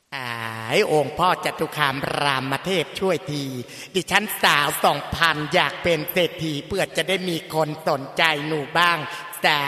องค์พ่อจตุคามรามเทพช่วยทีดิฉันสาว2,000อยากเป็นเศรษฐีเพื่อจะได้มีคนสนใจหนูบ้าง